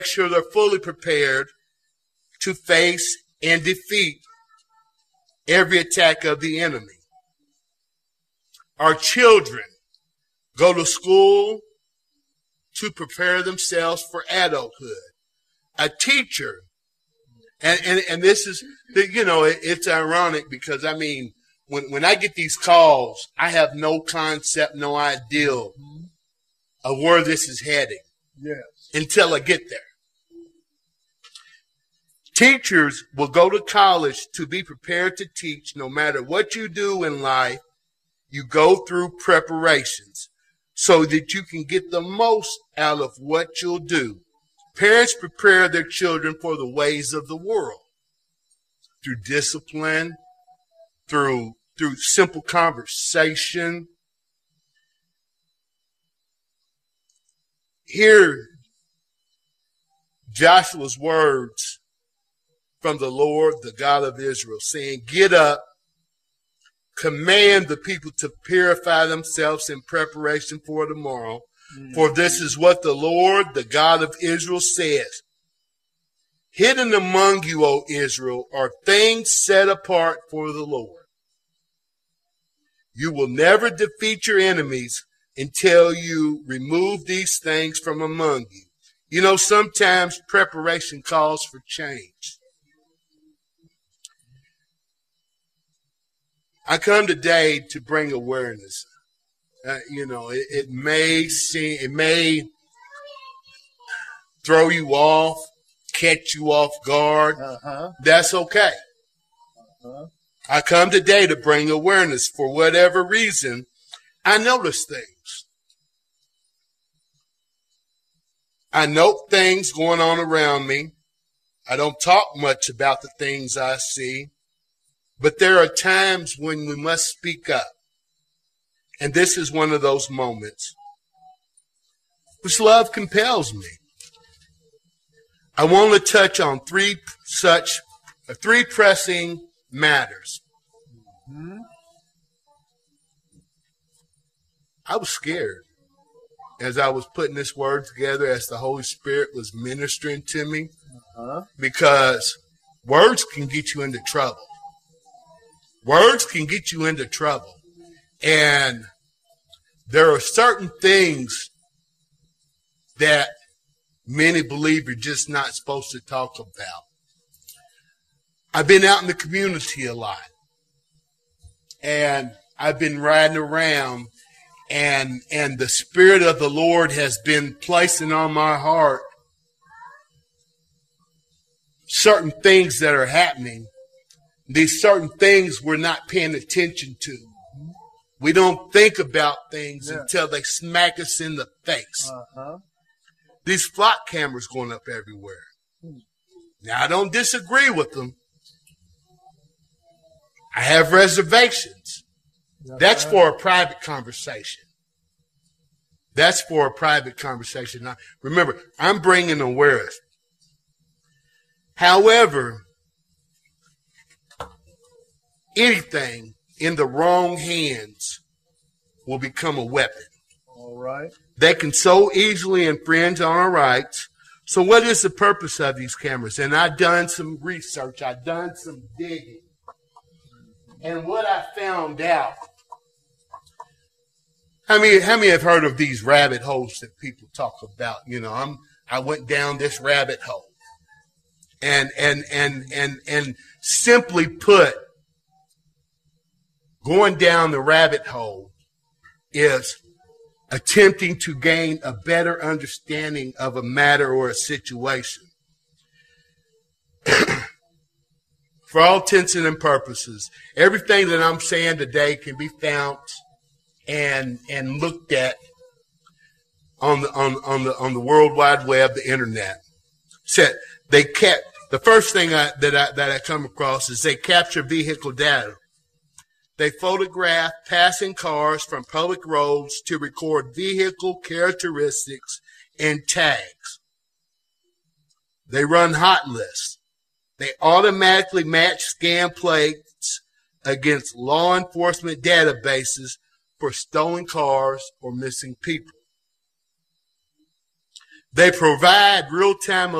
sure they're fully prepared to face and defeat every attack of the enemy. Our children go to school to prepare themselves for adulthood. A teacher, and this is, it's ironic because, I mean, when I get these calls, I have no concept, no idea of where this is heading until I get there. Teachers will go to college to be prepared to teach. No matter what you do in life, you go through preparations so that you can get the most out of what you'll do. Parents prepare their children for the ways of the world through discipline, through simple conversation. Hear Joshua's words from the Lord, the God of Israel, saying, "Get up, command the people to purify themselves in preparation for tomorrow. For this is what the Lord, the God of Israel, says. Hidden among you, O Israel, are things set apart for the Lord. You will never defeat your enemies until you remove these things from among you." You know, sometimes preparation calls for change. I come today to bring awareness. It may throw you off, catch you off guard. That's okay. I come today to bring awareness. For whatever reason, I notice things. I note things going on around me. I don't talk much about the things I see. But there are times when we must speak up. And this is one of those moments which love compels me. I want to touch on three pressing matters. I was scared as I was putting this word together, as the Holy Spirit was ministering to me, because words can get you into trouble. Words can get you into trouble. And there are certain things that many believe you're just not supposed to talk about. I've been out in the community a lot. And I've been riding around, and the Spirit of the Lord has been placing on my heart certain things that are happening. These certain things we're not paying attention to. We don't think about things until they smack us in the face. These flock cameras going up everywhere. Now, I don't disagree with them. I have reservations. That's for a private conversation. That's for a private conversation. Now, remember, I'm bringing awareness. However, anything in the wrong hands will become a weapon. All right. They can so easily infringe on our rights. So what is the purpose of these cameras? And I've done some research. I've done some digging. And what I found out, how many have heard of these rabbit holes that people talk about? I went down this rabbit hole. And simply put, going down the rabbit hole is attempting to gain a better understanding of a matter or a situation. For all intents and purposes, everything that I'm saying today can be found and looked at on the World Wide Web, the internet. The first thing that I come across is they capture vehicle data. They photograph passing cars from public roads to record vehicle characteristics and tags. They run hot lists. They automatically match scan plates against law enforcement databases for stolen cars or missing people. They provide real-time